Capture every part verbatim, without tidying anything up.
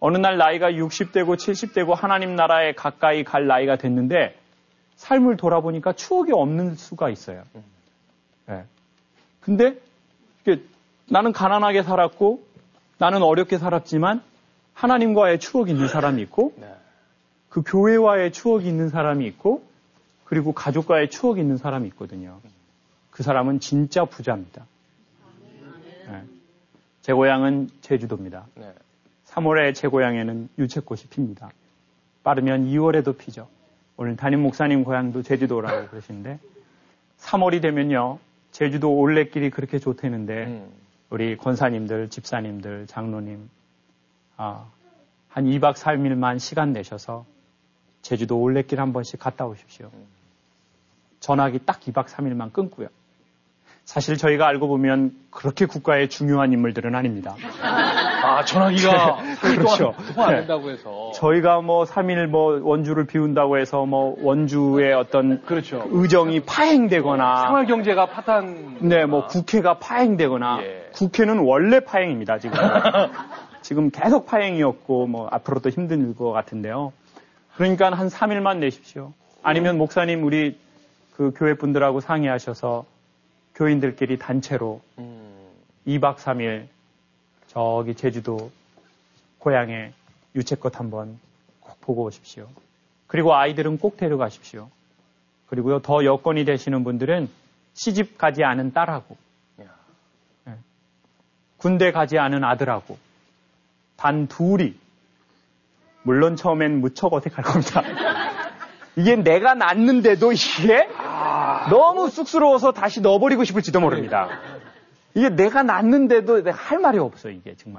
어느 날 나이가 육십 대고 칠십 대고 하나님 나라에 가까이 갈 나이가 됐는데 삶을 돌아보니까 추억이 없는 수가 있어요. 네. 근데 나는 가난하게 살았고 나는 어렵게 살았지만 하나님과의 추억이 있는 사람이 있고 그 교회와의 추억이 있는 사람이 있고 그리고 가족과의 추억이 있는 사람이 있거든요. 그 사람은 진짜 부자입니다. 네. 제 고향은 제주도입니다. 삼월에 제 고향에는 유채꽃이 핍니다. 빠르면 이월에도 피죠. 오늘 담임 목사님 고향도 제주도라고 그러시는데 삼월이 되면요. 제주도 올레길이 그렇게 좋다는데 음. 우리 권사님들, 집사님들, 장로님 아, 한 이 박 삼 일만 시간 내셔서 제주도 올레길 한 번씩 갔다 오십시오. 전화기 딱 이 박 삼 일만 끊고요. 사실 저희가 알고 보면 그렇게 국가의 중요한 인물들은 아닙니다. 아, 전화기가 그렇죠. 통화 안 된다고 해서 저희가 뭐 삼 일 뭐 원주를 비운다고 해서 뭐 원주의 어떤 그렇죠. 의정이 파행되거나 생활 경제가 파탄 네, 뭐 국회가 파행되거나 예. 국회는 원래 파행입니다, 지금. 지금 계속 파행이었고 뭐 앞으로도 힘든 것 같은데요. 그러니까 한 삼 일만 내십시오. 아니면 목사님 우리 그 교회 분들하고 상의하셔서 교인들끼리 단체로 음. 이 박 삼 일 저기 제주도 고향에 유채꽃 한번 꼭 보고 오십시오. 그리고 아이들은 꼭 데려가십시오. 그리고요 더 여건이 되시는 분들은 시집 가지 않은 딸하고 네. 군대 가지 않은 아들하고 단 둘이 물론 처음엔 무척 어색할 겁니다. 이게 내가 낳는데도 이게 아... 너무 쑥스러워서 다시 넣어버리고 싶을지도 모릅니다. 이게 내가 낳는데도 내가 할 말이 없어 이게 정말.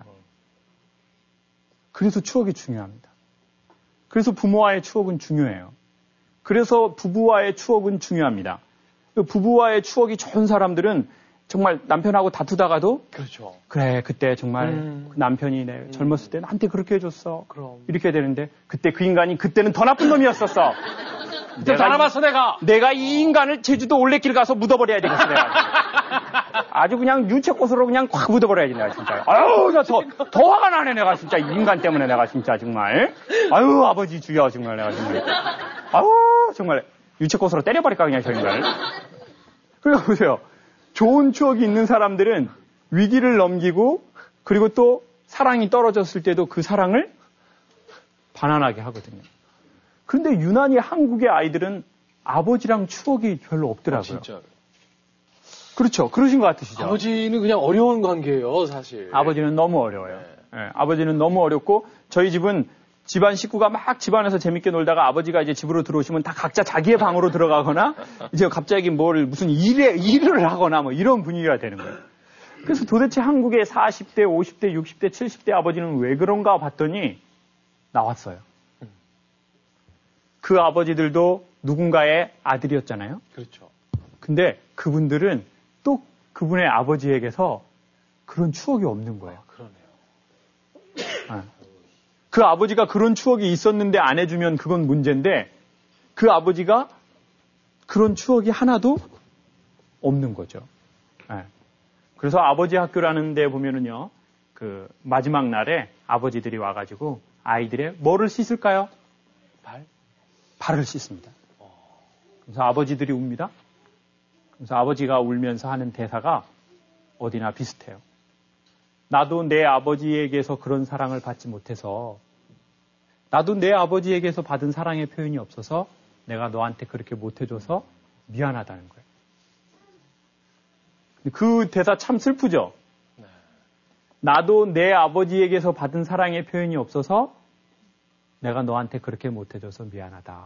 그래서 추억이 중요합니다. 그래서 부모와의 추억은 중요해요. 그래서 부부와의 추억은 중요합니다. 부부와의 추억이 좋은 사람들은 정말 남편하고 다투다가도 그렇죠. 그래 그때 정말 음. 남편이 내 음. 젊었을 때 나한테 그렇게 해줬어. 그럼. 이렇게 되는데 그때 그 인간이 그때는 더 나쁜 놈이었었어. 그때 다 남았어 내가. 내가 이 인간을 제주도 올레길 가서 묻어버려야 되겠어 내가. 아주 그냥 유채꽃으로 그냥 확 묻어버려야지 내가 진짜. 아유 나 더 더 화가 나네 내가 진짜 이 인간 때문에 내가 진짜 정말. 아유 아버지 죽여 정말 내가 정말. 아유 정말 유채꽃으로 때려버릴까 그냥 저 인간을. 그리고 보세요. 좋은 추억이 있는 사람들은 위기를 넘기고 그리고 또 사랑이 떨어졌을 때도 그 사랑을 반환하게 하거든요. 그런데 유난히 한국의 아이들은 아버지랑 추억이 별로 없더라고요. 아, 진짜. 그렇죠. 그러신 것 같으시죠? 아버지는 그냥 어려운 관계예요, 사실. 아버지는 너무 어려워요. 네. 네, 아버지는 너무 어렵고 저희 집은 집안 식구가 막 집안에서 재밌게 놀다가 아버지가 이제 집으로 들어오시면 다 각자 자기의 방으로 들어가거나 이제 갑자기 뭘 무슨 일에, 일을 하거나 뭐 이런 분위기가 되는 거예요. 그래서 도대체 한국의 사십 대, 오십 대, 육십 대, 칠십 대 아버지는 왜 그런가 봤더니 나왔어요. 그 아버지들도 누군가의 아들이었잖아요. 그렇죠. 근데 그분들은 또 그분의 아버지에게서 그런 추억이 없는 거예요. 아, 그러네요. 네. 그 아버지가 그런 추억이 있었는데 안 해주면 그건 문제인데 그 아버지가 그런 추억이 하나도 없는 거죠. 네. 그래서 아버지 학교라는 데 보면은요, 그 마지막 날에 아버지들이 와가지고 아이들의 뭐를 씻을까요? 발? 발을 씻습니다. 그래서 아버지들이 웁니다. 그래서 아버지가 울면서 하는 대사가 어디나 비슷해요. 나도 내 아버지에게서 그런 사랑을 받지 못해서 나도 내 아버지에게서 받은 사랑의 표현이 없어서 내가 너한테 그렇게 못해줘서 미안하다는 거예요. 그 대사 참 슬프죠? 네. 나도 내 아버지에게서 받은 사랑의 표현이 없어서 내가 너한테 그렇게 못해줘서 미안하다.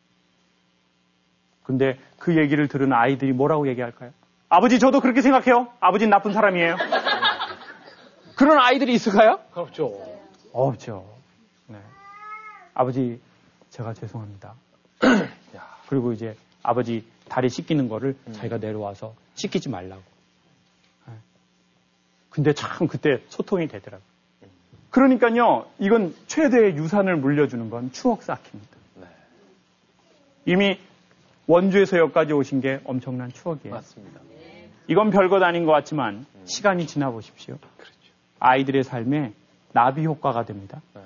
근데 그 얘기를 들은 아이들이 뭐라고 얘기할까요? 아버지 저도 그렇게 생각해요. 아버지는 나쁜 사람이에요. 그런 아이들이 있을까요? 없죠. 없죠. 네. 아버지 제가 죄송합니다. 그리고 이제 아버지 다리 씻기는 거를 음. 자기가 내려와서 씻기지 말라고. 네. 근데 참 그때 소통이 되더라고요. 그러니까요, 이건 최대의 유산을 물려주는 건 추억 쌓기입니다. 네. 이미 원주에서 여기까지 오신 게 엄청난 추억이에요. 맞습니다. 이건 별것 아닌 것 같지만 음. 시간이 지나 보십시오. 그렇죠. 아이들의 삶에 나비 효과가 됩니다. 네.